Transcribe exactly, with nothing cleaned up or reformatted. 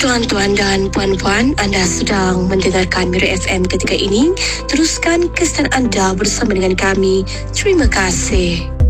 Tuan-tuan dan puan-puan, anda sedang mendengarkan Mira F M ketika ini. Teruskan kesan anda bersama dengan kami. Terima kasih.